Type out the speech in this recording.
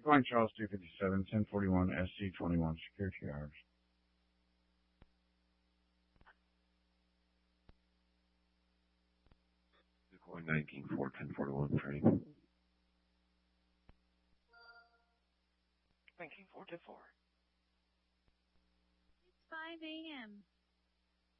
Calling Charles 257, 1041 SC21, security hours. Calling 194, 1041 training. 194 to 4. It's 5 a.m.